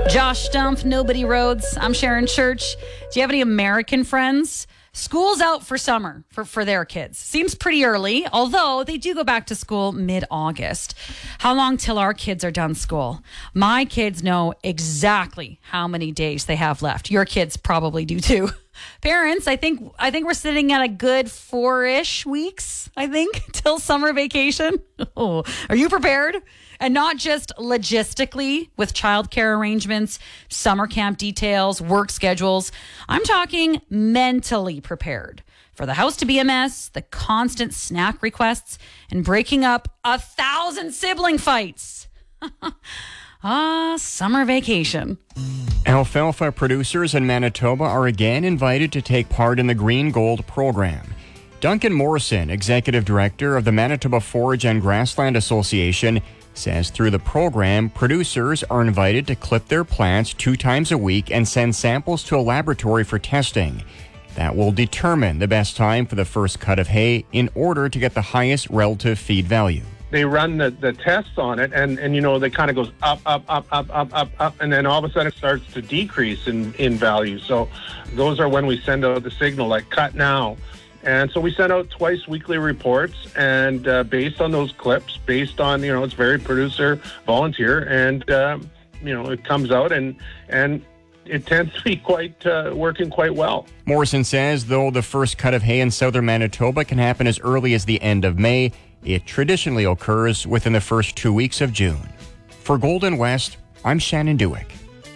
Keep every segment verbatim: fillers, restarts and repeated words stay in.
Josh Stumpf, Nobody Rhodes. I'm Sharon Church. Do you have any American friends? School's out for summer for, for their kids. Seems pretty early, although they do go back to school mid-August. How long till our kids are done school? My kids know exactly how many days they have left. Your kids probably do too. Parents, I think I think we're sitting at a good four-ish weeks, I think, till summer vacation. Oh, are you prepared? And not just logistically with childcare arrangements, summer camp details, work schedules. I'm talking mentally prepared for the house to be a mess, the constant snack requests, and breaking up a thousand sibling fights. Ah, summer vacation. Alfalfa producers in Manitoba are again invited to take part in the Green Gold program. Duncan Morrison, executive director of the Manitoba Forage and Grassland Association, says through the program, producers are invited to clip their plants two times a week and send samples to a laboratory for testing. That will determine the best time for the first cut of hay in order to get the highest relative feed value. They run the, the tests on it, and, and you know, they kind of goes up, up, up, up, up, up, up, and then all of a sudden it starts to decrease in, in value. So those are when we send out the signal, like cut now. And so we send out twice weekly reports, and uh, based on those clips, based on, you know, it's very producer volunteer, and, um, you know, it comes out and and it tends to be quite uh, working quite well. Morrison says, though the first cut of hay in southern Manitoba can happen as early as the end of May, it traditionally occurs within the first two weeks of June. For Golden West, I'm Shannon Dewick.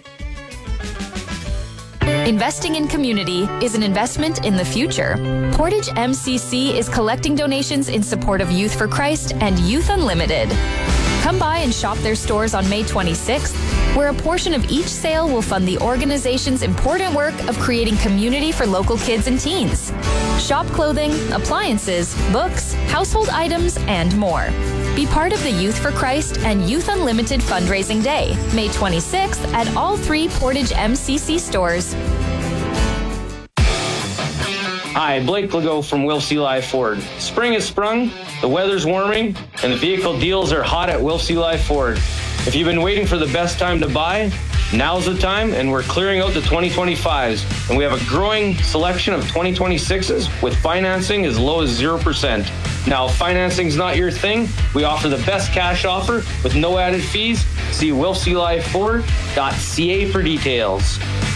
Investing in community is an investment in the future. Portage M C C is collecting donations in support of Youth for Christ and Youth Unlimited. Come by and shop their stores on May twenty-sixth, where a portion of each sale will fund the organization's important work of creating community for local kids and teens. Shop clothing, appliances, books, household items, and more. Be part of the Youth for Christ and Youth Unlimited Fundraising Day, May twenty-sixth at all three Portage M C C stores. Hi, Blake Legault from Wilf Eli Ford. Spring has sprung, the weather's warming, and the vehicle deals are hot at Wilf Eli Ford. If you've been waiting for the best time to buy, now's the time, and we're clearing out the twenty twenty-fives. And we have a growing selection of twenty twenty-sixes with financing as low as zero percent. Now, if financing's not your thing, we offer the best cash offer with no added fees. See wilfs eli ford dot c a for details.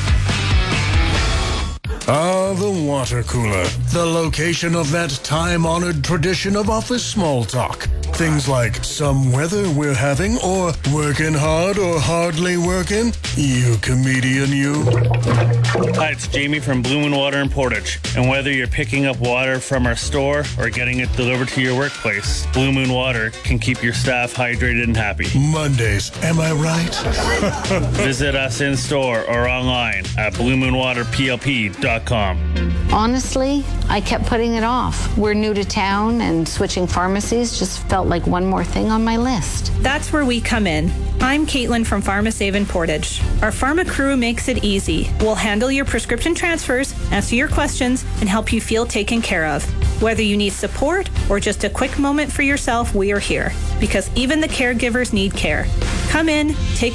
Ah, the water cooler. The location of that time-honored tradition of office small talk. Things like some weather we're having, or working hard or hardly working. You comedian, you. Hi, it's Jamie from Blue Moon Water in Portage. And whether you're picking up water from our store or getting it delivered to your workplace, Blue Moon Water can keep your staff hydrated and happy. Mondays, am I right? Visit us in store or online at blue moon water p l p dot com. Honestly, I kept putting it off. We're new to town, and switching pharmacies just felt like one more thing on my list. That's where we come in. I'm Caitlin from PharmaSave in Portage. Our pharma crew makes it easy. We'll handle your prescription transfers, answer your questions, and help you feel taken care of. Whether you need support or just a quick moment for yourself, we are here. Because even the caregivers need care. Come in, take